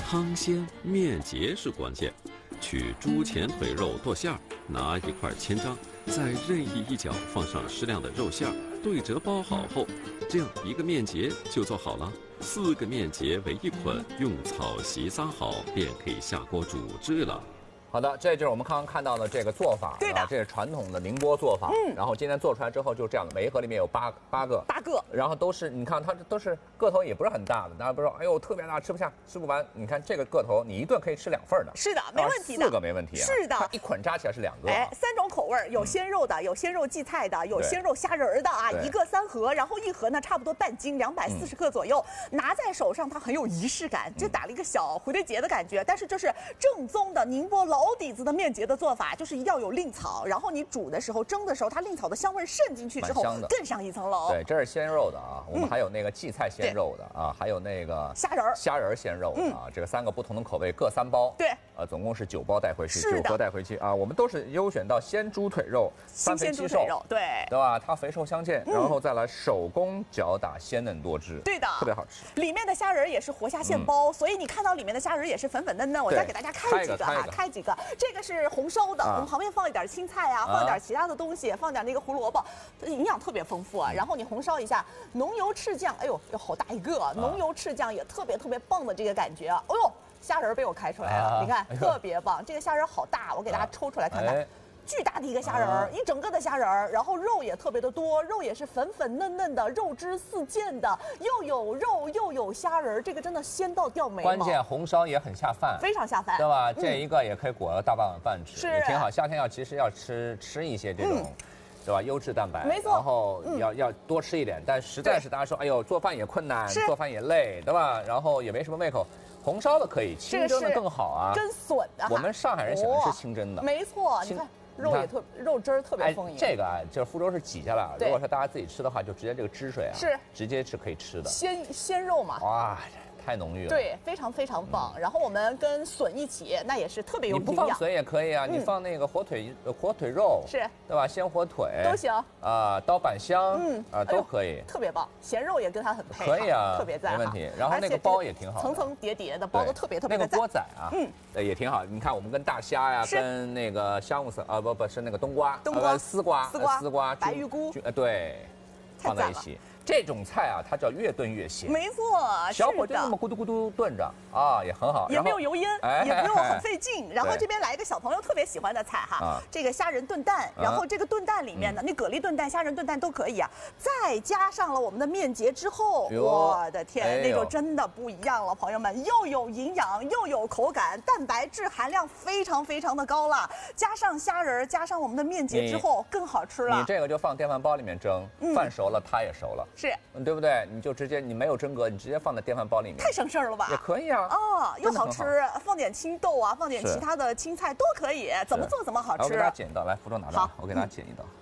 汤鲜面结是关键，取猪前腿肉剁馅儿，拿一块千张，在任意一角放上适量的肉馅儿，对折包好后，这样一个面结就做好了。4个面结为一捆，用草席撒好，便可以下锅煮制了。 好的，这就是我们刚刚看到的这个做法， 对的， 这是传统的宁波做法。然后今天做出来之后就是这样的，每一盒里面有八个，然后都是你看它都是个头也不是很大的，大家不是说哎呦特别大吃不下吃不完，你看这个个头你一顿可以吃2份的， 是的，没问题的 ，4个没问题啊， 是的， 它一捆扎起来是2个， 哎，3种口味，有鲜肉的，有鲜肉荠菜的，有鲜肉虾仁的啊，一个3盒，然后一盒呢差不多半斤，240克左右，拿在手上它很有仪式感，这打了一个小蝴蝶结的感觉，但是这是正宗的宁波老底子的面结的做法，就是要有令草，然后你煮的时候蒸的时候，它令草的香味渗进去之后，更上一层楼。 对，这是鲜肉的啊，我们还有那个荠菜鲜肉的啊，还有那个虾仁鲜肉的啊，这个3个不同的口味，各3包。 对， 总共是9包带回去，9盒带回去啊。我们都是优选到鲜猪腿肉，3肥7瘦，对吧？它肥瘦相间，然后再来手工搅打，鲜嫩多汁， 对的， 特别好吃。 里面的虾仁也是活虾现包，所以你看到里面的虾仁也是粉粉嫩嫩。我再给大家开几个哈，开几个。这个是红烧的，我们旁边放一点青菜啊，放一点其他的东西，放点那个胡萝卜，营养特别丰富啊。然后你红烧一下，浓油赤酱，哎呦，好大一个，浓油赤酱也特别棒的这个感觉啊。哎呦，虾仁被我开出来了，你看特别棒，这个虾仁好大，我给大家抽出来看看。巨大的一个虾仁儿，一整个的虾仁儿，然后肉也特别的多，肉也是粉粉嫩嫩的，肉汁四溅的，又有肉又有虾仁儿，这个真的鲜到掉眉毛。 关键红烧也很下饭， 非常下饭， 对吧？这一个也可以裹了大半碗饭吃，也挺好。夏天其实要吃一些这种。对吧？优质蛋白， 没错。 然后要多吃一点，但实在是大家说，哎呦，做饭也困难，做饭也累，对吧？然后也没什么胃口，红烧的可以，清蒸的更好啊。 蒸笋的， 我们上海人喜欢吃清蒸的， 没错。你看肉汁儿特别丰盈。 这个啊，就是福州是挤下来，如果说大家自己吃的话，就直接这个汁水啊，直接是可以吃的。 鲜肉嘛。 哇。太浓郁了， 对，非常棒。然后我们跟笋一起，那也是特别有营养。 你不放笋也可以啊，你放那个火腿肉， 是， 对吧？鲜火腿都行啊，刀板香，都可以， 特别棒。咸肉也跟它很配， 可以啊， 特别赞， 没问题。然后那个包也挺好， 层层叠叠的包都特别的赞。 那个锅仔啊，也挺好。你看我们跟大虾呀，跟那个香木笋啊，不是那个冬瓜，丝瓜， 白玉菇， 对，放在一起。这种菜啊，它叫越炖越鲜。 没错， 小火就那么咕嘟咕嘟炖着啊，也很好， 也没有油烟，也不用很费劲。然后这边来一个小朋友特别喜欢的菜哈，这个虾仁炖蛋，然后这个炖蛋里面呢，那蛤蜊炖蛋、虾仁炖蛋都可以啊。再加上了我们的面结之后，我的天，那就真的不一样了，朋友们，又有营养又有口感，蛋白质含量非常的高了。加上虾仁，加上我们的面结之后，更好吃了。 你这个就放电饭煲里面蒸，饭熟了它也熟了。 是， 对不对？你就直接你没有蒸格，你直接放在电饭煲里面， 太省事儿了吧？ 也可以啊。 又好吃，放点青豆啊，放点其他的青菜都可以，怎么做怎么好吃。 我给大家剪一刀，来，福州拿刀，我给大家剪一刀。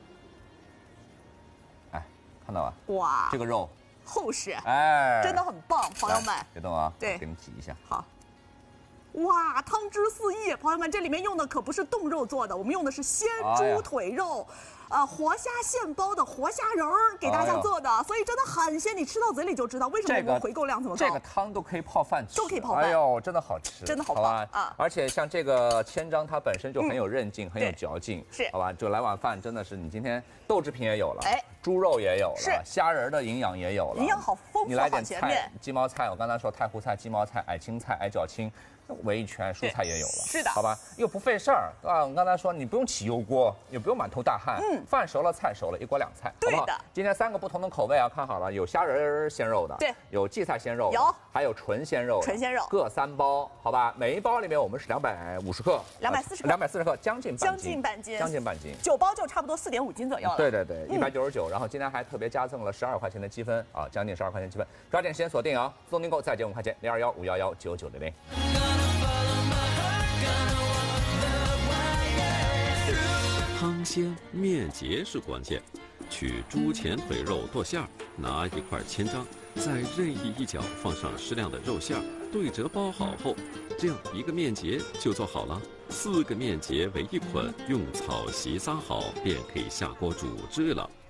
哎，看到吧？ 哇， 这个肉厚实， 哎， 真的很棒，朋友们。 别动啊， 对， 我给你挤一下。 好。哇，汤汁四溢，朋友们，这里面用的可不是冻肉做的，我们用的是鲜猪腿肉，活虾现包的活虾仁儿给大家做的，所以真的很鲜，你吃到嘴里就知道为什么我们回购量这么高。 这个汤都可以泡饭吃， 都可以泡饭。 哎呦，真的好吃， 真的好棒啊！而且像这个千张，它本身就很有韧劲，很有嚼劲， 是， 好吧？就来碗饭真的是，你今天豆制品也有了，猪肉也有了，虾仁的营养也有了， 营养好丰富， 你来点菜，鸡毛菜，我刚才说太湖菜、鸡毛菜、矮青菜、矮脚青。围一圈，蔬菜也有了， 是的， 好吧，又不费事儿啊！我刚才说你不用起油锅，也不用满头大汗，饭熟了，菜熟了，一锅两菜， 对的。 今天3个不同的口味啊，看好了，有虾仁鲜肉的， 对， 有荠菜鲜肉， 有， 还有纯鲜肉，各3包，好吧，每一包里面我们是250克，240克，将近半斤，9 包就差不多4.5斤左右了。 对，199，然后今天还特别加赠了12块钱的积分啊，将近12块钱积分，抓紧时间锁定啊！自动订购再减5块钱，0215119900。 汤鲜面结是关键，取猪前腿肉剁馅儿，拿一块千张，在任意一角放上适量的肉馅儿，对折包好后，这样一个面结就做好了。4个面结为一捆，用草席撒好，便可以下锅煮制了。